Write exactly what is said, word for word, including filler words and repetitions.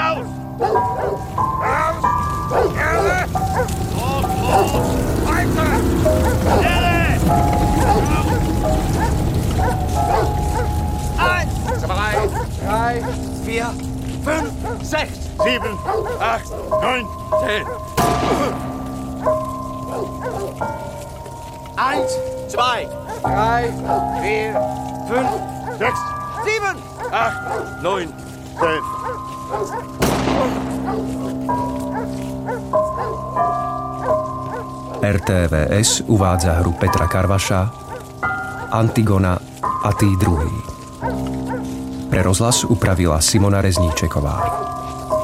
Raus! Raus! Erde! Los, los! Weiter! Erde! Eins, zwei, drei, vier, fünf, sechs, sieben, acht, neun, zehn. Eins, zwei, drei, vier, fünf, sechs, sieben, acht, neun, zehn. er té vé es uvádza hru Petra Karvaša Antigona a tí druhí. Pre rozhlas upravila Simona Rezníčeková.